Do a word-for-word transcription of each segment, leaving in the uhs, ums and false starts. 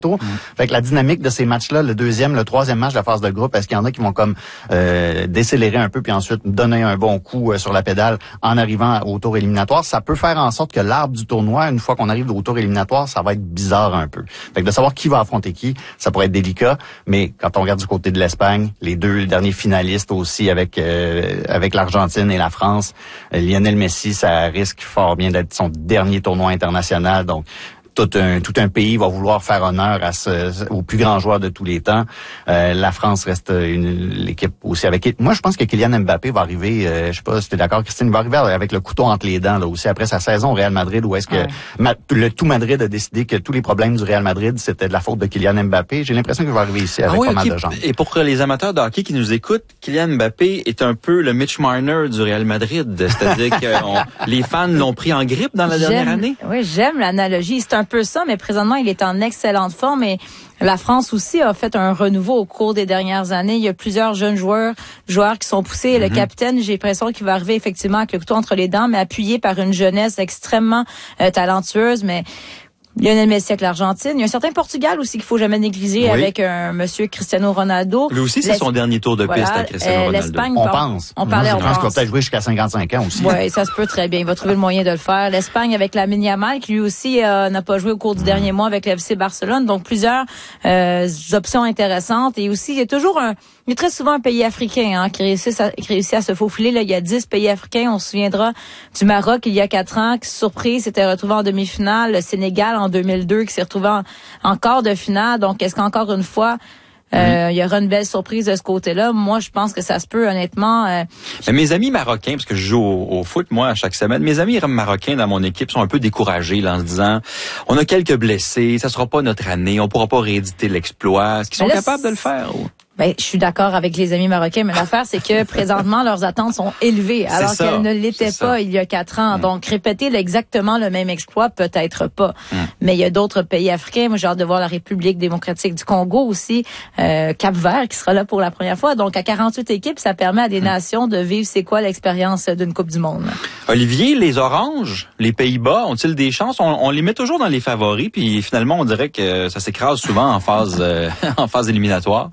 Mmh. Fait que la dynamique de ces matchs-là, le deuxième, le troisième match de la phase de groupe, est-ce qu'il y en a qui vont comme euh, décélérer un peu puis ensuite donner un bon coup euh, sur la pédale en arrivant au tour éliminatoire? Ça peut faire en sorte que l'arbre du tournoi, une fois qu'on arrive au tour éliminatoire, ça va être bizarre un peu. Fait que de savoir qui va affronter qui, ça pourrait être délicat. Mais quand on regarde du côté de l'Espagne, les deux derniers finalistes aussi avec euh, avec l'Argentine et la France, euh, Lionel Messi, ça risque fort bien d'être son dernier tournoi international. Donc Tout un, tout un pays va vouloir faire honneur à ce, au plus grand joueur de tous les temps. Euh, la France reste une, l'équipe aussi avec... Moi, je pense que Kylian Mbappé va arriver, euh, je sais pas si tu es d'accord, Christine, il va arriver avec le couteau entre les dents, là aussi, après sa saison au Real Madrid, où est-ce que ouais. ma, le tout Madrid a décidé que tous les problèmes du Real Madrid, c'était de la faute de Kylian Mbappé. J'ai l'impression qu'il va arriver ici avec ah oui, pas okay. mal de gens. Et pour les amateurs de hockey qui nous écoutent, Kylian Mbappé est un peu le Mitch Marner du Real Madrid. C'est-à-dire que on, les fans l'ont pris en grippe dans la j'aime, dernière année. Oui, j'aime l'analogie. C'est un peu ça, mais présentement, il est en excellente forme et la France aussi a fait un renouveau au cours des dernières années. Il y a plusieurs jeunes joueurs, joueurs qui sont poussés. Mm-hmm. Le capitaine, j'ai l'impression qu'il va arriver effectivement avec le couteau entre les dents, mais appuyé par une jeunesse extrêmement euh, talentueuse, mais Lionel Messi avec l'Argentine. Il y a un certain Portugal aussi qu'il faut jamais négliger oui. avec un monsieur Cristiano Ronaldo. Lui aussi, c'est son dernier tour de piste voilà, à Cristiano euh, Ronaldo. L'Espagne, on bon, pense. On parlait, Moi, on je pense pense. qu'il va peut-être jouer jusqu'à cinquante-cinq ans aussi. Oui, ça se peut très bien. Il va trouver le moyen de le faire. L'Espagne avec Lamine Yamal, qui lui aussi euh, n'a pas joué au cours du mmh. dernier mois avec le F C Barcelone. Donc, plusieurs euh, options intéressantes. Et aussi, il y a toujours un... Il y a très souvent un pays africain hein, qui, réussit à, qui réussit à se faufiler. Là, il y a dix pays africains. On se souviendra du Maroc il y a quatre ans, qui, surprise, s'était retrouvé en demi-finale. Le Sénégal en deux mille deux, qui s'est retrouvé en, en quart de finale. Donc, est-ce qu'encore une fois... Euh, il y aura une belle surprise de ce côté-là. Moi, je pense que ça se peut, honnêtement. Euh... Mais mes amis marocains, parce que je joue au, au foot, moi, chaque semaine, mes amis marocains dans mon équipe sont un peu découragés là, en se disant, on a quelques blessés, ça sera pas notre année, on pourra pas rééditer l'exploit. Est-ce qu'ils sont là, capables de le faire? Ou? Ben, je suis d'accord avec les amis marocains, mais l'affaire, c'est que présentement, leurs attentes sont élevées, alors qu'elles ne l'étaient pas il y a quatre ans. Mm. Donc, répéter exactement le même exploit, peut-être pas. Mm. Mais il y a d'autres pays africains. Moi, j'ai hâte de voir la République démocratique du Congo aussi, euh, Cap-Vert, qui sera là pour la première fois. Donc, à quarante-huit équipes, ça permet à des mm. nations de vivre c'est quoi l'expérience d'une Coupe du Monde. Olivier, les Oranges, les Pays-Bas, ont-ils des chances? On, on les met toujours dans les favoris, puis finalement, on dirait que ça s'écrase souvent en phase, euh, en phase éliminatoire.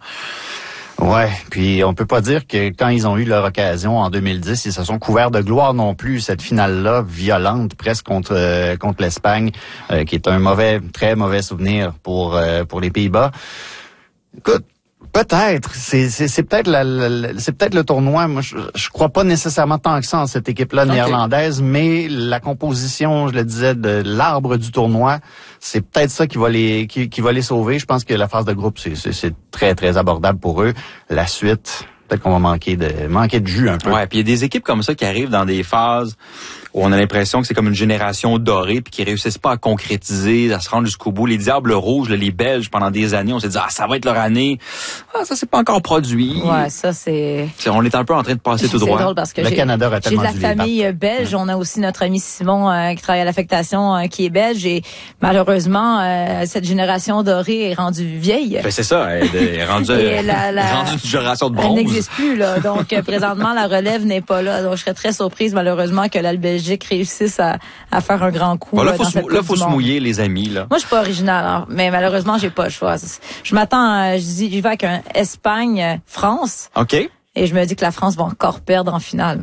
Ouais, puis on peut pas dire que quand ils ont eu leur occasion en deux mille dix, ils se sont couverts de gloire non plus, cette finale-là violente presque contre euh, contre l'Espagne, euh, qui est un mauvais, très mauvais souvenir pour euh, pour les Pays-Bas. Écoute, peut-être, c'est c'est, c'est peut-être la, la, c'est peut-être le tournoi. Moi, je, je crois pas nécessairement tant que ça en cette équipe-là okay. néerlandaise, mais la composition, je le disais, de l'arbre du tournoi, c'est peut-être ça qui va les qui, qui va les sauver. Je pense que la phase de groupe, c'est, c'est, c'est très très abordable pour eux. La suite, peut-être qu'on va manquer de manquer de jus un peu. Ouais, puis il y a des équipes comme ça qui arrivent dans des phases où on a l'impression que c'est comme une génération dorée puis qui réussissent pas à concrétiser, à se rendre jusqu'au bout. Les Diables Rouges, là, les Belges, pendant des années, on s'est dit ah ça va être leur année. Ah ça c'est pas encore produit. Ouais, ça c'est. c'est on est un peu en train de passer tout droit. C'est drôle parce que le j'ai, Canada a tellement j'ai de la famille euh, belge. On a aussi notre ami Simon euh, qui travaille à l'affectation euh, qui est belge et malheureusement euh, cette génération dorée est rendue vieille. Ben c'est ça, elle est rendue, la, la, rendue une génération de bronze. Elle n'existe plus là. Donc euh, présentement la relève n'est pas là. Donc je serais très surprise malheureusement que la Belgique réussissent à, à faire un grand coup. Bon, là, euh, faut se, là, faut se mouiller, les amis, là. Moi, je suis pas original, hein, mais malheureusement, j'ai pas le choix. Je m'attends, à, je dis, je vais avec un Espagne-France. OK. Et je me dis que la France va encore perdre en finale.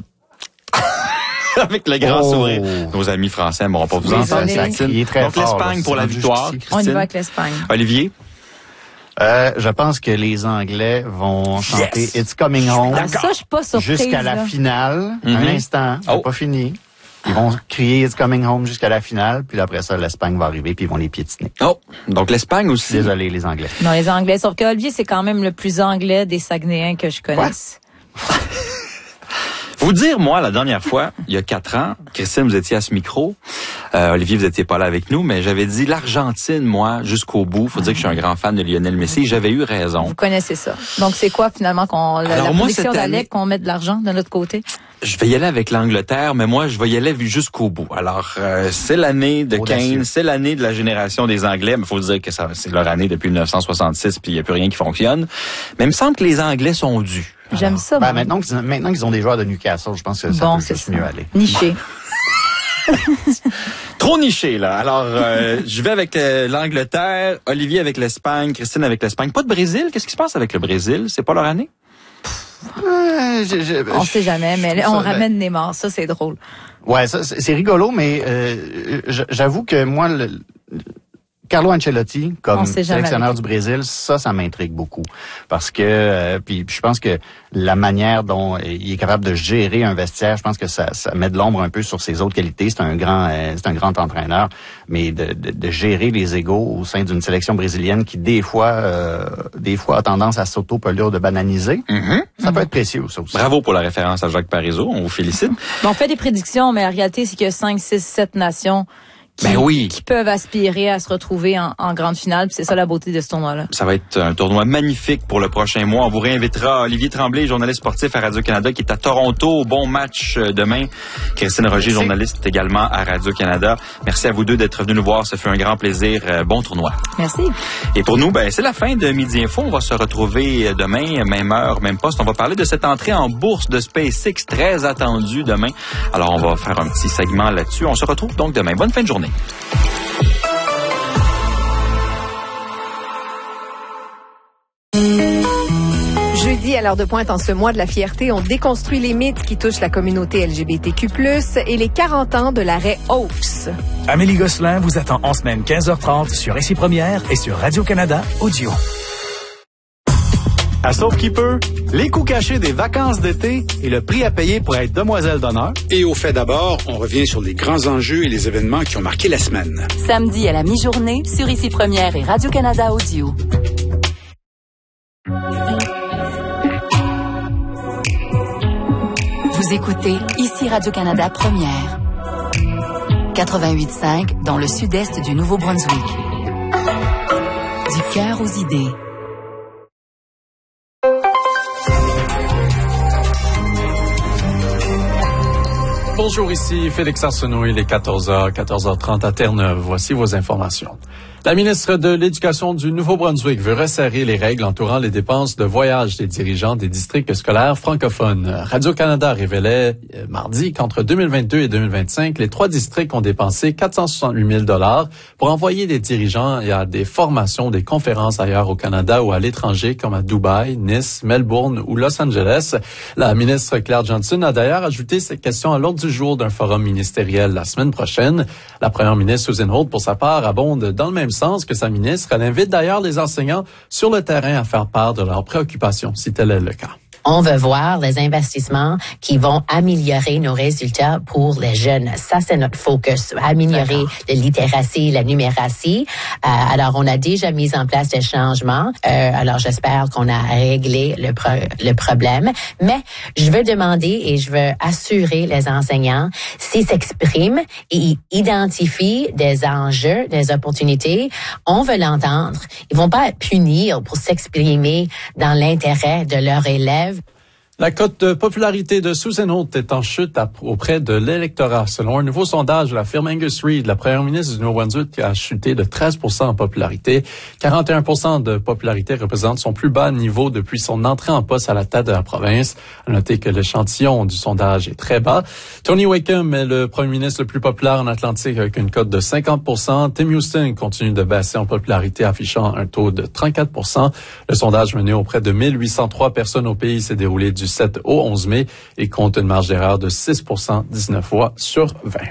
Avec le grand oh. sourire. Nos amis français n'auront pas vous oui, entendre. Il est très Donc, fort, l'Espagne là, pour la victoire. On y va avec l'Espagne. Olivier? Euh, je pense que les Anglais vont chanter yes. It's Coming Home. Ah, ça, je suis pas surprise. Jusqu'à la là. finale. Mm-hmm. Un instant. C'est oh. pas fini. Ils vont crier It's Coming Home jusqu'à la finale, puis après ça, l'Espagne va arriver, puis ils vont les piétiner. Oh, donc l'Espagne aussi. Désolé, les Anglais. Non, les Anglais. Sauf que Olivier, c'est quand même le plus anglais des Saguenayens que je connaisse. Vous dire, moi, la dernière fois, il y a quatre ans, Christine, vous étiez à ce micro. Euh, Olivier, vous étiez pas là avec nous, mais j'avais dit l'Argentine, moi, jusqu'au bout. Faut dire que je suis un grand fan de Lionel Messi. J'avais eu raison. Vous connaissez ça. Donc, c'est quoi, finalement, qu'on, la, Alors, la moi, prédiction année, d'Alec, qu'on met de l'argent de l'autre côté? Je vais y aller avec l'Angleterre, mais moi, je vais y aller jusqu'au bout. Alors, euh, c'est l'année de Audacieux. Kane, c'est l'année de la génération des Anglais, mais il faut dire que ça, c'est leur année depuis dix-neuf cent soixante-six, puis il n'y a plus rien qui fonctionne. Mais il me semble que les Anglais sont dus. Alors, j'aime ça. Ben, maintenant, qu'ils, maintenant qu'ils ont des joueurs de Newcastle, je pense que ça bon, peut juste ça. mieux aller. Niché. Trop niché, là. Alors, euh, je vais avec euh, l'Angleterre, Olivier avec l'Espagne, Christine avec l'Espagne. Pas de Brésil? Qu'est-ce qui se passe avec le Brésil? C'est pas leur année? Euh, je, je, on je, sait jamais, mais là, on ça, ramène Neymar. Ça, c'est drôle. Ouais, ça, c'est, c'est rigolo, mais euh, j'avoue que moi, le, Carlo Ancelotti, comme sélectionneur du Brésil, ça, ça m'intrigue beaucoup. Parce que, euh, puis je pense que la manière dont il est capable de gérer un vestiaire, je pense que ça, ça met de l'ombre un peu sur ses autres qualités. C'est un grand, euh, c'est un grand entraîneur, mais de, de, de gérer les égos au sein d'une sélection brésilienne qui, des fois, euh, des fois a tendance à s'auto-pelure de bananiser, mm-hmm. ça mm-hmm. peut être précieux, ça aussi. Bravo pour la référence à Jacques Parizeau, on vous félicite. Bon, on fait des prédictions, mais la réalité, c'est qu'il y a cinq, six, sept nations Qui, ben oui. qui peuvent aspirer à se retrouver en, en grande finale. Puis c'est ça la beauté de ce tournoi-là. Ça va être un tournoi magnifique pour le prochain mois. On vous réinvitera Olivier Tremblay, journaliste sportif à Radio-Canada, qui est à Toronto. Bon match demain. Christine Roger, Merci. journaliste également à Radio-Canada. Merci à vous deux d'être venus nous voir. Ça fait un grand plaisir. Bon tournoi. Merci. Et pour nous, ben c'est la fin de Midi Info. On va se retrouver demain, même heure, même poste. On va parler de cette entrée en bourse de SpaceX très attendue demain. Alors, on va faire un petit segment là-dessus. On se retrouve donc demain. Bonne fin de journée. Jeudi, à l'heure de pointe en ce mois de la fierté, on déconstruit les mythes qui touchent la communauté L G B T Q plus, et les quarante ans de l'arrêt Oaks. Amélie Gosselin vous attend en semaine quinze heures trente sur Ici Première et sur Radio-Canada Audio. À Sauf qui peut, les coûts cachés des vacances d'été et le prix à payer pour être demoiselle d'honneur. Et au fait d'abord, on revient sur les grands enjeux et les événements qui ont marqué la semaine. Samedi à la mi-journée sur Ici Première et Radio-Canada Audio. Vous écoutez Ici Radio-Canada Première. quatre-vingt-huit cinq dans le sud-est du Nouveau-Brunswick. Du cœur aux idées. Bonjour, ici Félix Arsenault, il est quatorze heures, quatorze heures trente à Terre-Neuve. Voici vos informations. La ministre de l'Éducation du Nouveau-Brunswick veut resserrer les règles entourant les dépenses de voyage des dirigeants des districts scolaires francophones. Radio-Canada révélait euh, mardi qu'entre deux mille vingt-deux et deux mille vingt-cinq, les trois districts ont dépensé quatre cent soixante-huit mille dollars pour envoyer des dirigeants à des formations, des conférences ailleurs au Canada ou à l'étranger, comme à Dubaï, Nice, Melbourne ou Los Angeles. La ministre Claire Johnson a d'ailleurs ajouté cette question à l'ordre du jour d'un forum ministériel la semaine prochaine. La première ministre Susan Holt, pour sa part, abonde dans le même sens que sa ministre. Elle invite d'ailleurs les enseignants sur le terrain à faire part de leurs préoccupations, si tel est le cas. On veut voir les investissements qui vont améliorer nos résultats pour les jeunes. Ça, c'est notre focus. Améliorer la littératie, la numératie. Euh, alors, on a déjà mis en place des changements. Euh, alors, j'espère qu'on a réglé le, pro- le problème. Mais je veux demander et je veux assurer les enseignants, s'ils s'expriment et identifient des enjeux, des opportunités, on veut l'entendre. Ils vont pas punir pour s'exprimer dans l'intérêt de leurs élèves. La cote de popularité de Susan Holt est en chute à, auprès de l'électorat. Selon un nouveau sondage de la firme Angus Reid, la première ministre du Nouveau-Brunswick a chuté de treize pour cent en popularité. quarante et un pour cent de popularité représente son plus bas niveau depuis son entrée en poste à la tête de la province. À noter que l'échantillon du sondage est très bas. Tony Wakeham est le premier ministre le plus populaire en Atlantique avec une cote de cinquante pour cent. Tim Houston continue de baisser en popularité, affichant un taux de trente-quatre pour cent. Le sondage mené auprès de mille huit cent trois personnes au pays s'est déroulé du sept au onze mai et compte une marge d'erreur de six pour cent, dix-neuf fois sur vingt.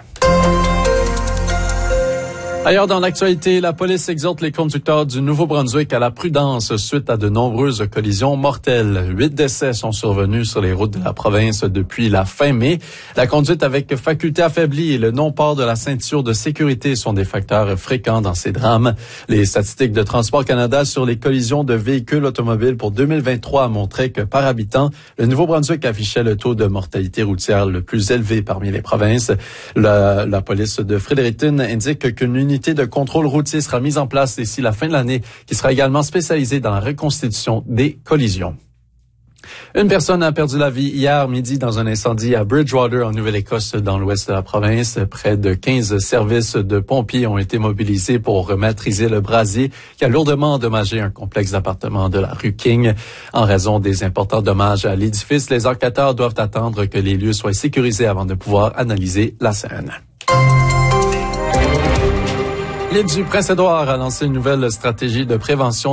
Ailleurs dans l'actualité, la police exhorte les conducteurs du Nouveau-Brunswick à la prudence suite à de nombreuses collisions mortelles. Huit décès sont survenus sur les routes de la province depuis la fin mai. La conduite avec faculté affaiblie et le non-port de la ceinture de sécurité sont des facteurs fréquents dans ces drames. Les statistiques de Transport Canada sur les collisions de véhicules automobiles pour deux mille vingt-trois montraient que par habitant, le Nouveau-Brunswick affichait le taux de mortalité routière le plus élevé parmi les provinces. La, la police de Fredericton indique qu'une unité de contrôle routier sera mise en place d'ici la fin de l'année, qui sera également spécialisée dans la reconstitution des collisions. Une personne a perdu la vie hier midi dans un incendie à Bridgewater, en Nouvelle-Écosse, dans l'ouest de la province. Près de quinze services de pompiers ont été mobilisés pour maîtriser le brasier qui a lourdement endommagé un complexe d'appartements de la rue King. En raison des importants dommages à l'édifice, les enquêteurs doivent attendre que les lieux soient sécurisés avant de pouvoir analyser la scène. L'île du Prince-Édouard a lancé une nouvelle stratégie de prévention